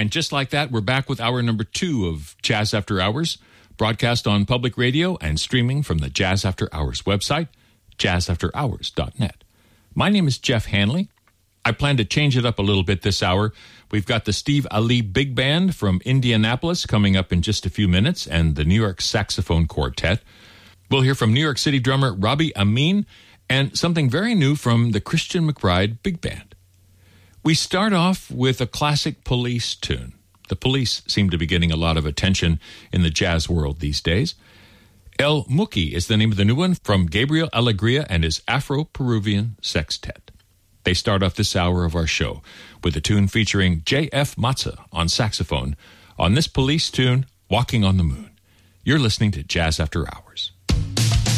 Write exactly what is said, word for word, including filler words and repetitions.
And just like that, we're back with hour number two of Jazz After Hours, broadcast on public radio and streaming from the Jazz After Hours website, jazz after hours dot net. My name is Jeff Hanley. I plan to change it up a little bit this hour. We've got the Steve Ali Big Band from Indianapolis coming up in just a few minutes, and the New York Saxophone Quartet. We'll hear from New York City drummer Robbie Amin, and something very new from the Christian McBride Big Band. We start off with a classic Police tune. The Police seem to be getting a lot of attention in the jazz world these days. El Muki is the name of the new one from Gabriel Alegria and his Afro-Peruvian Sextet. They start off this hour of our show with a tune featuring J F Matza on saxophone on this Police tune, Walking on the Moon. You're listening to Jazz After Hours.